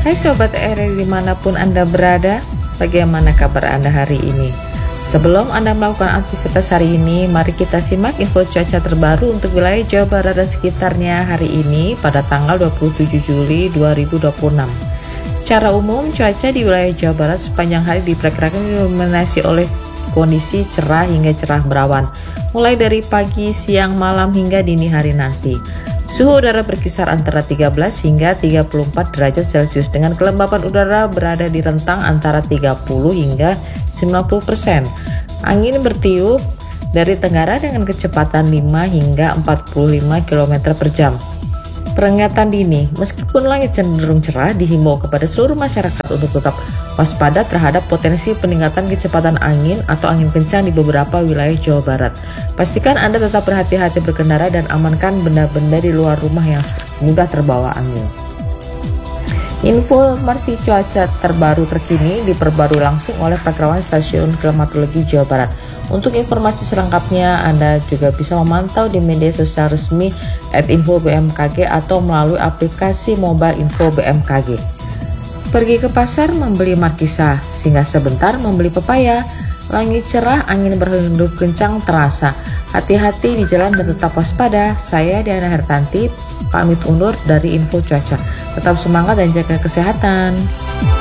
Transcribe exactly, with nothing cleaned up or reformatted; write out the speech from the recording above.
Hai Sobat R R dimanapun Anda berada, bagaimana kabar Anda hari ini? Sebelum Anda melakukan aktivitas hari ini, mari kita simak info cuaca terbaru untuk wilayah Jawa Barat dan sekitarnya hari ini pada tanggal dua puluh tujuh Juli dua ribu dua puluh enam. Secara umum, cuaca di wilayah Jawa Barat sepanjang hari diperkirakan didominasi oleh kondisi cerah hingga cerah berawan, mulai dari pagi, siang, malam hingga dini hari nanti. Suhu udara berkisar antara tiga belas hingga tiga puluh empat derajat Celcius dengan kelembapan udara berada di rentang antara tiga puluh hingga sembilan puluh persen. Angin bertiup dari tenggara dengan kecepatan lima hingga empat puluh lima kilometer per jam. Peringatan dini, meskipun langit cenderung cerah, dihimbau kepada seluruh masyarakat untuk tetap waspada terhadap potensi peningkatan kecepatan angin atau angin kencang di beberapa wilayah Jawa Barat. Pastikan Anda tetap berhati-hati berkendara dan amankan benda-benda di luar rumah yang mudah terbawa angin. Informasi cuaca terbaru terkini diperbarui langsung oleh Perawan Stasiun Klimatologi Jawa Barat. Untuk informasi selengkapnya, Anda juga bisa memantau di media sosial resmi at info B M K G atau melalui aplikasi mobile info B M K G. Pergi ke pasar membeli markisa, singgah sebentar membeli pepaya. Langit cerah, angin berhembus kencang terasa. Hati-hati di jalan dan tetap waspada. Saya Diana Hertanti, pamit undur dari info cuaca. Tetap semangat dan jaga kesehatan.